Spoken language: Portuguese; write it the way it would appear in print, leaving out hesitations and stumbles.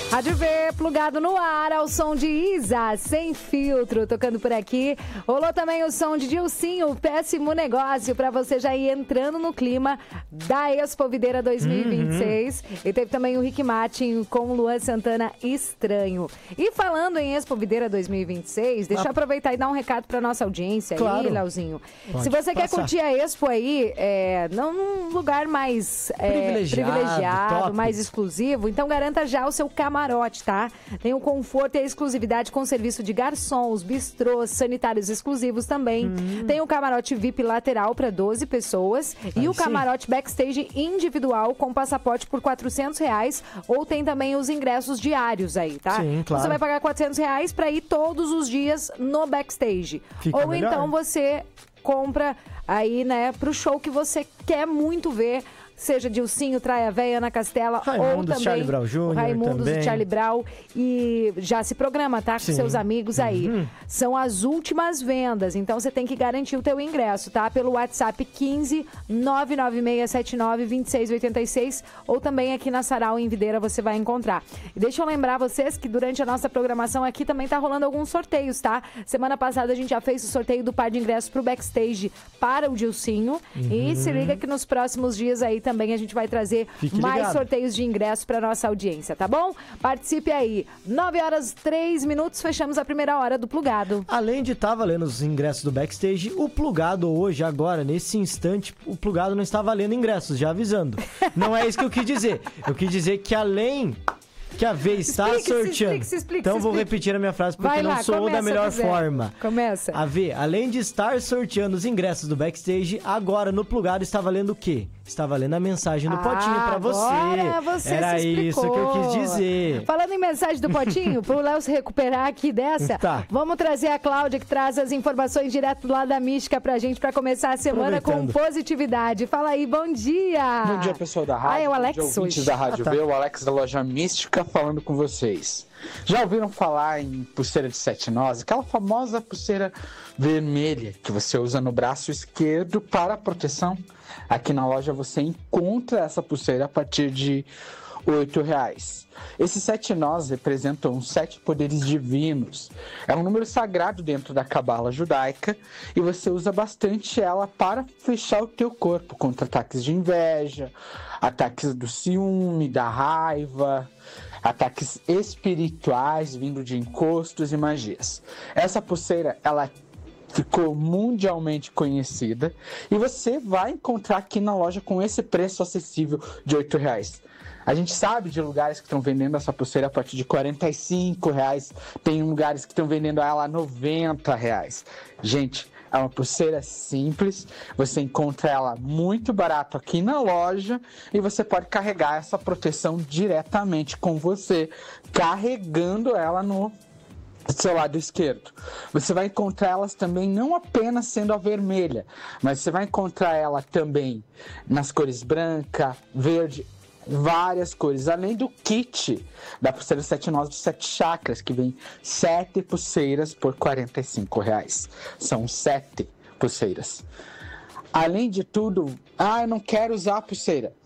Rádio V, plugado no ar, ao som de Isa, Sem Filtro, tocando por aqui. Rolou também o som de Dilcinho, Péssimo Negócio, pra você já ir entrando no clima da Expo Videira 2026. E teve também o Rick Martin com Luan Santana, Estranho. E falando em Expo Videira 2026, deixa eu aproveitar e dar um recado pra nossa audiência aí, Leozinho. Se você quer curtir a Expo aí, num lugar mais privilegiado, mais exclusivo, então garanta já o seu camarote, tá? Tem o conforto e a exclusividade com serviço de garçons, bistrôs, sanitários exclusivos também. Tem o camarote VIP lateral para 12 pessoas e o camarote backstage individual com passaporte por R$400, ou tem também os ingressos diários aí, tá? Sim, claro. Você vai pagar R$400 para ir todos os dias no backstage. Fica ou melhor. então você compra aí, né, pro show que você quer muito ver, seja Dilcinho, Traia Véia, Ana Castela, Raimundos, ou também Charlie Brown Jr. Raimundos também. e Charlie Brown. E já se programa, tá? Com seus amigos aí. São as últimas vendas, então você tem que garantir o teu ingresso, tá? Pelo WhatsApp 15 99679 2686, ou também aqui na Sarau, em Videira, você vai encontrar. E deixa eu lembrar vocês que durante a nossa programação aqui também tá rolando alguns sorteios, tá? Semana passada a gente já fez o sorteio do par de ingressos pro backstage para o Dilcinho. E se liga que nos próximos dias aí também a gente vai trazer mais sorteios de ingressos para nossa audiência, tá bom? Participe aí. 9h03, fechamos a primeira hora do Plugado. Além de estar valendo os ingressos do backstage, o Plugado hoje, agora, nesse instante, o Plugado não está valendo ingressos, já avisando. Não é isso que eu quis dizer. Eu quis dizer que além que a V está sorteando. Então vou repetir a minha frase porque não soou da melhor forma. Começa. A V, além de estar sorteando os ingressos do backstage, agora no Plugado está valendo o quê? Está valendo a mensagem do Potinho pra você. Agora você Era se isso que eu quis dizer. Falando em mensagem do Potinho, pro Léo se recuperar aqui dessa, vamos trazer a Cláudia, que traz as informações direto lá da Mística pra gente, pra começar a semana com positividade. Fala aí, bom dia! Bom dia, pessoal da rádio. É o Alex ouvintes da Rádio B, o Alex da loja Mística falando com vocês. Já ouviram falar em pulseira de 7 nós? Aquela famosa pulseira vermelha que você usa no braço esquerdo para proteção? Aqui na loja você encontra essa pulseira a partir de R$8. Esses 7 nós representam 7 poderes divinos. É um número sagrado dentro da cabala judaica e você usa bastante ela para fechar o teu corpo contra ataques de inveja, ataques do ciúme, da raiva, ataques espirituais vindo de encostos e magias. Essa pulseira, ela ficou mundialmente conhecida e você vai encontrar aqui na loja com esse preço acessível de R$8. A gente sabe de lugares que estão vendendo essa pulseira a partir de R$45, tem lugares que estão vendendo ela a R$90. Gente, é uma pulseira simples, você encontra ela muito barato aqui na loja e você pode carregar essa proteção diretamente com você, carregando ela no seu lado esquerdo. Você vai encontrar elas também não apenas sendo a vermelha, mas você vai encontrar ela também nas cores branca, verde, várias cores, além do kit da pulseira 7 nós de 7 chakras, que vem 7 pulseiras por R$45. São 7 pulseiras. Além de tudo, eu não quero usar a pulseira.